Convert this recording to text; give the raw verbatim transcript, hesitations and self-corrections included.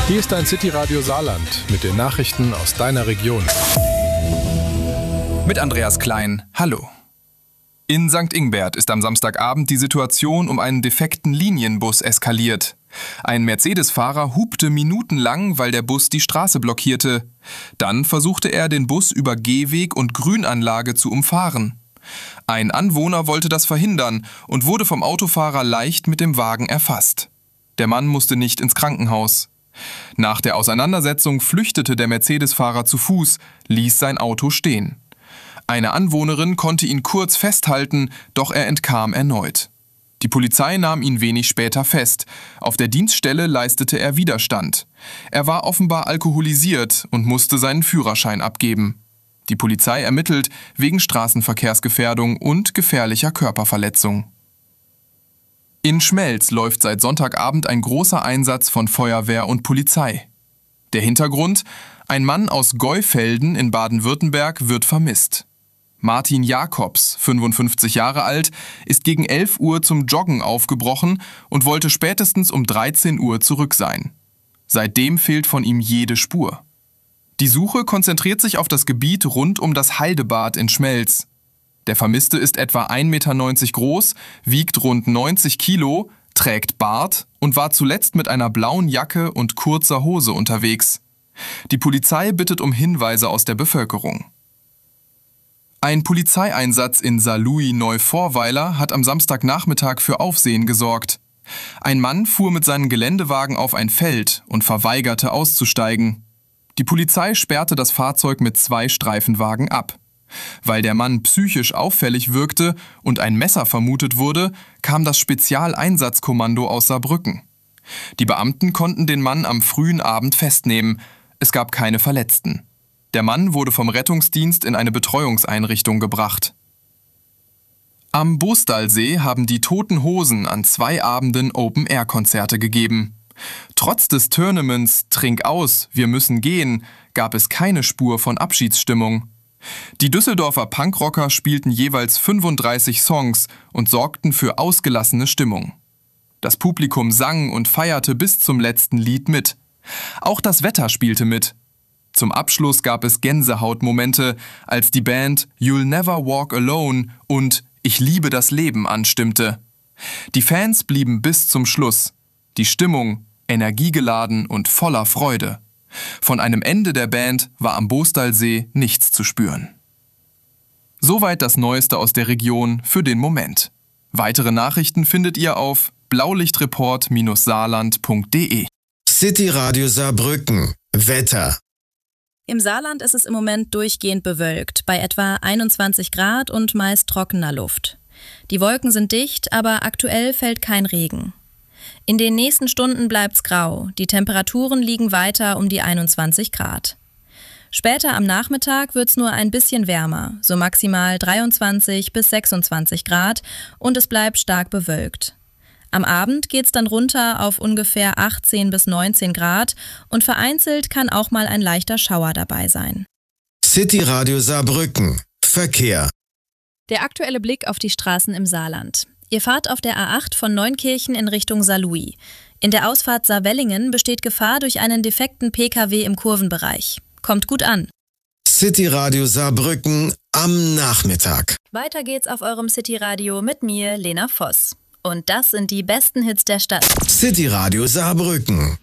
Hier ist dein City-Radio Saarland mit den Nachrichten aus deiner Region. Mit Andreas Klein, hallo. In Sankt Ingbert ist am Samstagabend die Situation um einen defekten Linienbus eskaliert. Ein Mercedes-Fahrer hupte minutenlang, weil der Bus die Straße blockierte. Dann versuchte er, den Bus über Gehweg und Grünanlage zu umfahren. Ein Anwohner wollte das verhindern und wurde vom Autofahrer leicht mit dem Wagen erfasst. Der Mann musste nicht ins Krankenhaus. Nach der Auseinandersetzung flüchtete der Mercedes-Fahrer zu Fuß, ließ sein Auto stehen. Eine Anwohnerin konnte ihn kurz festhalten, doch er entkam erneut. Die Polizei nahm ihn wenig später fest. Auf der Dienststelle leistete er Widerstand. Er war offenbar alkoholisiert und musste seinen Führerschein abgeben. Die Polizei ermittelt wegen Straßenverkehrsgefährdung und gefährlicher Körperverletzung. In Schmelz läuft seit Sonntagabend ein großer Einsatz von Feuerwehr und Polizei. Der Hintergrund: Ein Mann aus Geufelden in Baden-Württemberg wird vermisst. Martin Jakobs, fünfundfünfzig Jahre alt, ist gegen elf Uhr zum Joggen aufgebrochen und wollte spätestens um dreizehn Uhr zurück sein. Seitdem fehlt von ihm jede Spur. Die Suche konzentriert sich auf das Gebiet rund um das Heidebad in Schmelz. Der Vermisste ist etwa ein Meter neunzig groß, wiegt rund neunzig Kilo, trägt Bart und war zuletzt mit einer blauen Jacke und kurzer Hose unterwegs. Die Polizei bittet um Hinweise aus der Bevölkerung. Ein Polizeieinsatz in Saarlouis-Neuvorweiler hat am Samstagnachmittag für Aufsehen gesorgt. Ein Mann fuhr mit seinem Geländewagen auf ein Feld und verweigerte auszusteigen. Die Polizei sperrte das Fahrzeug mit zwei Streifenwagen ab. Weil der Mann psychisch auffällig wirkte und ein Messer vermutet wurde, kam das Spezialeinsatzkommando aus Saarbrücken. Die Beamten konnten den Mann am frühen Abend festnehmen. Es gab keine Verletzten. Der Mann wurde vom Rettungsdienst in eine Betreuungseinrichtung gebracht. Am Boostalsee haben die Toten Hosen an zwei Abenden Open-Air-Konzerte gegeben. Trotz des Tournaments Trink aus, wir müssen gehen, gab es keine Spur von Abschiedsstimmung. Die Düsseldorfer Punkrocker spielten jeweils fünfunddreißig Songs und sorgten für ausgelassene Stimmung. Das Publikum sang und feierte bis zum letzten Lied mit. Auch das Wetter spielte mit. Zum Abschluss gab es Gänsehautmomente, als die Band You'll Never Walk Alone und Ich liebe das Leben anstimmte. Die Fans blieben bis zum Schluss. Die Stimmung energiegeladen und voller Freude. Von einem Ende der Band war am Boostalsee nichts zu spüren. Soweit das Neueste aus der Region für den Moment. Weitere Nachrichten findet ihr auf blaulichtreport saarland punkt de. City Radio Saarbrücken. Wetter. Im Saarland ist es im Moment durchgehend bewölkt, bei etwa einundzwanzig Grad und meist trockener Luft. Die Wolken sind dicht, aber aktuell fällt kein Regen. In den nächsten Stunden bleibt's grau, die Temperaturen liegen weiter um die einundzwanzig Grad. Später am Nachmittag wird's nur ein bisschen wärmer, so maximal dreiundzwanzig bis sechsundzwanzig Grad, und es bleibt stark bewölkt. Am Abend geht's dann runter auf ungefähr achtzehn bis neunzehn Grad und vereinzelt kann auch mal ein leichter Schauer dabei sein. City Radio Saarbrücken. Verkehr. Der aktuelle Blick auf die Straßen im Saarland. Ihr fahrt auf der A acht von Neunkirchen in Richtung Saarlouis. In der Ausfahrt Saarwellingen besteht Gefahr durch einen defekten P K W im Kurvenbereich. Kommt gut an. City Radio Saarbrücken am Nachmittag. Weiter geht's auf eurem City Radio mit mir, Lena Voss. Und das sind die besten Hits der Stadt. City Radio Saarbrücken.